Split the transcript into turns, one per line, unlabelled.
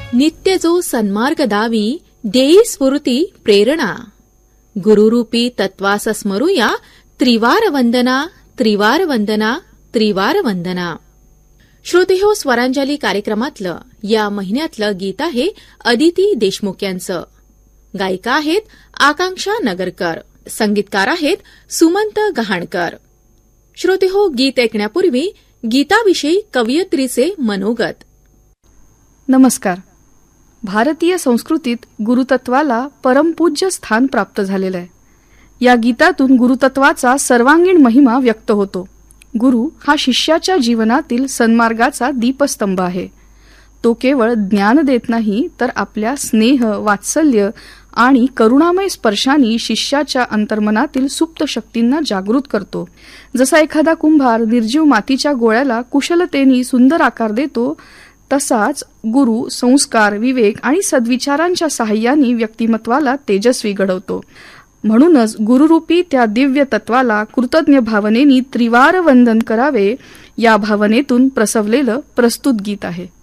नित्य जो सन्मार्ग दावी देई स्फूर्ती प्रेरणा. गुरुरूपी तत्वास स्मरूया त्रिवार वंदना त्रिवार वंदना त्रिवार वंदना. श्रोतेहो, स्वरांजली कार्यक्रमातलं या महिन्यातलं गीत आहे अदिती देशमुख यांचं. गायिका आहेत आकांक्षा नगरकर, संगीतकार आहेत सुमंत गहाणकर. श्रोतेहो, गीत ऐकण्यापूर्वी गीताविषयी कवयित्रीचे मनोगत.
नमस्कार. भारतीय संस्कृतीत गुरुतत्वाला परमपूज्य स्थान प्राप्त झालेलं आहे. या गीतातून गुरुतत्वाचा सर्वांगीण महिमा व्यक्त होतो. गुरु हा शिष्याच्या जीवनातील सन्मार्गाचा दीपस्तंभ आहे. तो केवळ ज्ञान देत नाही, तर आपल्या स्नेह, वात्सल्य आणि करुणामय स्पर्शांनी शिष्याच्या अंतर्मनातील सुप्त शक्तींना जागृत करतो. जसा एखादा कुंभार निर्जीव मातीच्या गोळ्याला कुशलतेने सुंदर आकार देतो, तसाच गुरु संस्कार, विवेक आणि सद्विचारांच्या साहाय्याने व्यक्तिमत्वाला तेजस्वी घडवतो. म्हणूनच गुरुरूपी त्या दिव्य तत्वाला कृतज्ञ भावनेने त्रिवार वंदन करावे, या भावनेतून प्रसवलेलं प्रस्तुत गीत आहे.